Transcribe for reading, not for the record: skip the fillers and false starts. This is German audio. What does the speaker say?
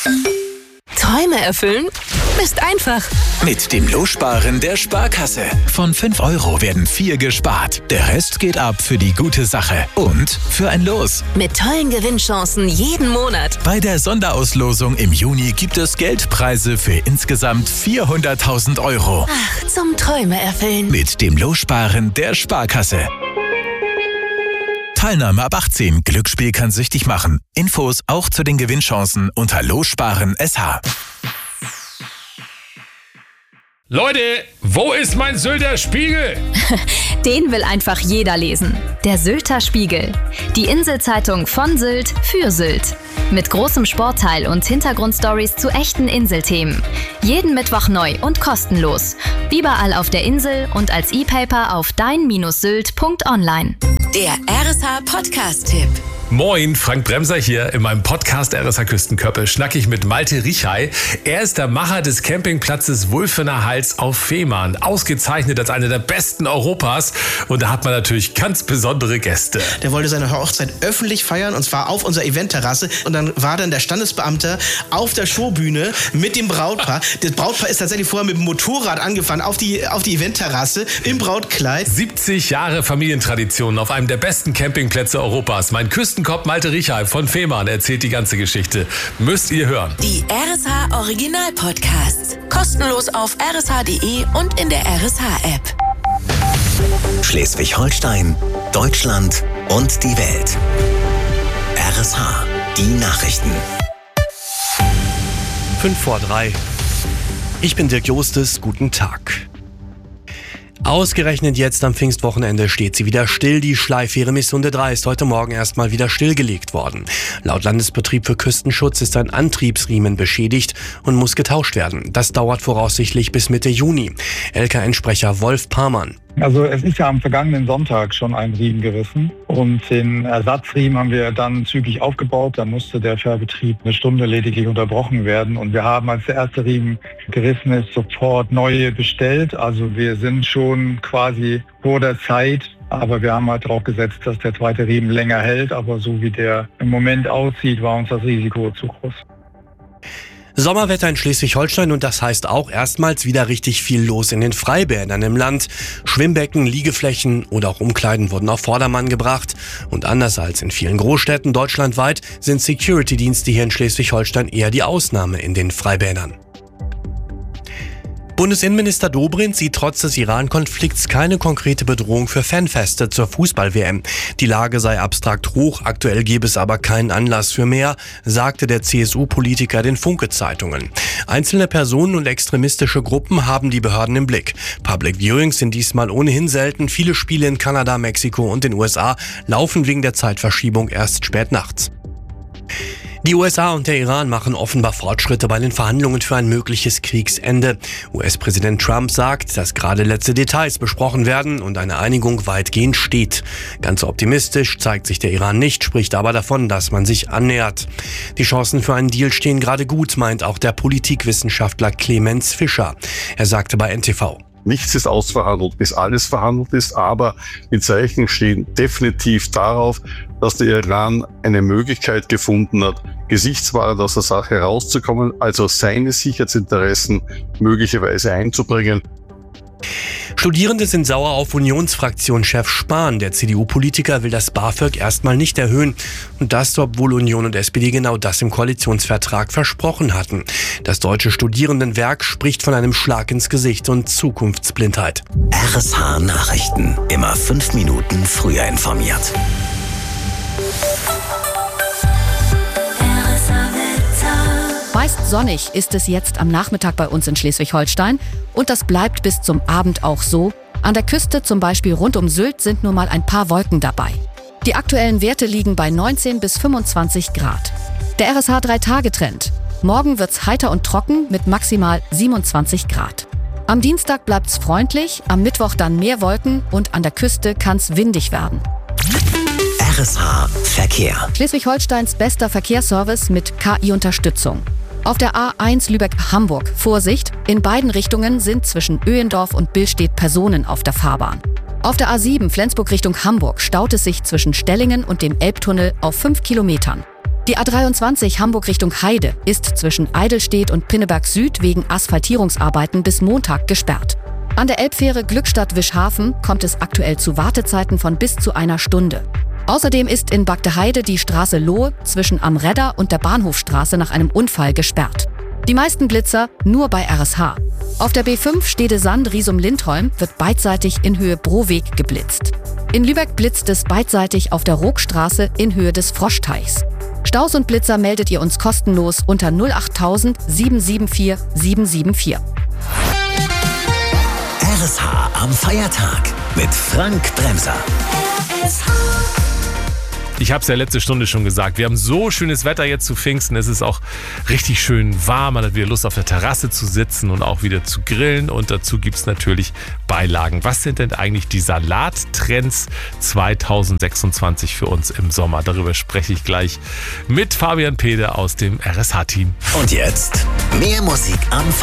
Träume erfüllen? Ist einfach. Mit dem Lossparen der Sparkasse. Von 5 € werden 4 gespart. Der Rest geht ab für die gute Sache und für ein Los. Mit tollen Gewinnchancen jeden Monat. Bei der Sonderauslosung im Juni gibt es Geldpreise für insgesamt 400.000 €. Ach, zum Träume erfüllen. Mit dem Lossparen der Sparkasse. Teilnahme ab 18. Glücksspiel kann süchtig machen. Infos auch zu den Gewinnchancen unter Lossparen SH. Leute, wo ist mein Sylter Spiegel? Den will einfach jeder lesen. Der Sylter Spiegel. Die Inselzeitung von Sylt für Sylt. Mit großem Sportteil und Hintergrundstories zu echten Inselthemen. Jeden Mittwoch neu und kostenlos. Überall auf der Insel und als E-Paper auf dein-sylt.online. Der RSH Podcast-Tipp. Moin, Frank Bremser hier. In meinem Podcast RSH Küstenköppe schnack ich mit Malte Richay. Er ist der Macher des Campingplatzes Wulfener Hals auf Fehmarn. Ausgezeichnet als einer der besten Europas. Und da hat man natürlich ganz besondere Gäste. Der wollte seine Hochzeit öffentlich feiern und zwar auf unserer Eventterrasse. Und dann war dann der Standesbeamte auf der Showbühne mit dem Brautpaar. Das Brautpaar ist tatsächlich vorher mit dem Motorrad angefahren auf die Eventterrasse im Brautkleid. 70 Jahre Familientradition auf einem der besten Campingplätze Europas. Mein Küstenkopf Malte Richay von Fehmarn erzählt die ganze Geschichte. Müsst ihr hören. Die RSH Original Podcasts. Kostenlos auf rsh.de und in der RSH-App. Schleswig-Holstein, Deutschland und die Welt. RSH, die Nachrichten. 2:05. Ich bin Dirk Jostes, guten Tag. Ausgerechnet jetzt am Pfingstwochenende steht sie wieder still. Die Schleifähre Missunde 3 ist heute Morgen erstmal wieder stillgelegt worden. Laut Landesbetrieb für Küstenschutz ist ein Antriebsriemen beschädigt und muss getauscht werden. Das dauert voraussichtlich bis Mitte Juni. LKN-Sprecher Wolf Parmann. Also es ist ja am vergangenen Sonntag schon ein Riemen gerissen und den Ersatzriemen haben wir dann zügig aufgebaut. Da musste der Fährbetrieb eine Stunde lediglich unterbrochen werden und wir haben, als der erste Riemen gerissen ist, sofort neue bestellt. Also wir sind schon quasi vor der Zeit, aber wir haben halt darauf gesetzt, dass der zweite Riemen länger hält. Aber so wie der im Moment aussieht, war uns das Risiko zu groß. Sommerwetter in Schleswig-Holstein und das heißt auch erstmals wieder richtig viel los in den Freibädern im Land. Schwimmbecken, Liegeflächen oder auch Umkleiden wurden auf Vordermann gebracht. Und anders als in vielen Großstädten deutschlandweit sind Security-Dienste hier in Schleswig-Holstein eher die Ausnahme in den Freibädern. Bundesinnenminister Dobrindt sieht trotz des Iran-Konflikts keine konkrete Bedrohung für Fanfeste zur Fußball-WM. Die Lage sei abstrakt hoch, aktuell gebe es aber keinen Anlass für mehr, sagte der CSU-Politiker den Funke-Zeitungen. Einzelne Personen und extremistische Gruppen haben die Behörden im Blick. Public Viewings sind diesmal ohnehin selten. Viele Spiele in Kanada, Mexiko und den USA laufen wegen der Zeitverschiebung erst spät nachts. Die USA und der Iran machen offenbar Fortschritte bei den Verhandlungen für ein mögliches Kriegsende. US-Präsident Trump sagt, dass gerade letzte Details besprochen werden und eine Einigung weitgehend steht. Ganz optimistisch zeigt sich der Iran nicht, spricht aber davon, dass man sich annähert. Die Chancen für einen Deal stehen gerade gut, meint auch der Politikwissenschaftler Clemens Fischer. Er sagte bei NTV: Nichts ist ausverhandelt, bis alles verhandelt ist, aber die Zeichen stehen definitiv darauf, dass der Iran eine Möglichkeit gefunden hat, gesichtswahrend aus der Sache rauszukommen, also seine Sicherheitsinteressen möglicherweise einzubringen. Studierende sind sauer auf Unionsfraktionschef Spahn. Der CDU-Politiker will das BAföG erstmal nicht erhöhen. Und das, obwohl Union und SPD genau das im Koalitionsvertrag versprochen hatten. Das Deutsche Studierendenwerk spricht von einem Schlag ins Gesicht und Zukunftsblindheit. RSH Nachrichten. Immer 5 Minuten früher informiert. Meist sonnig ist es jetzt am Nachmittag bei uns in Schleswig-Holstein und das bleibt bis zum Abend auch so. An der Küste, zum Beispiel rund um Sylt, sind nur mal ein paar Wolken dabei. Die aktuellen Werte liegen bei 19 bis 25 Grad. Der RSH 3-Tage-Trend. Morgen wird's heiter und trocken mit maximal 27 Grad. Am Dienstag bleibt's freundlich, am Mittwoch dann mehr Wolken und an der Küste kann's windig werden. RSH Verkehr. Schleswig-Holsteins bester Verkehrsservice mit KI-Unterstützung. Auf der A1 Lübeck-Hamburg, Vorsicht, in beiden Richtungen sind zwischen Öhendorf und Billstedt Personen auf der Fahrbahn. Auf der A7 Flensburg Richtung Hamburg staut es sich zwischen Stellingen und dem Elbtunnel auf 5 Kilometern. Die A23 Hamburg Richtung Heide ist zwischen Eidelstedt und Pinneberg Süd wegen Asphaltierungsarbeiten bis Montag gesperrt. An der Elbfähre Glückstadt-Wischhafen kommt es aktuell zu Wartezeiten von bis zu einer Stunde. Außerdem ist in Bagdeheide die Straße Lohe zwischen Am Redder und der Bahnhofstraße nach einem Unfall gesperrt. Die meisten Blitzer nur bei RSH. Auf der B5 Stede-Sand-Riesum-Lindholm wird beidseitig in Höhe Broweg geblitzt. In Lübeck blitzt es beidseitig auf der Roogstraße in Höhe des Froschteichs. Staus und Blitzer meldet ihr uns kostenlos unter 08000 774 774. RSH am Feiertag mit Frank Bremser. Ich habe es ja letzte Stunde schon gesagt, wir haben so schönes Wetter jetzt zu Pfingsten. Es ist auch richtig schön warm, man hat wieder Lust auf der Terrasse zu sitzen und auch wieder zu grillen. Und dazu gibt es natürlich Beilagen. Was sind denn eigentlich die Salattrends 2026 für uns im Sommer? Darüber spreche ich gleich mit Fabian Pede aus dem RSH-Team. Und jetzt mehr Musik am Feiertag.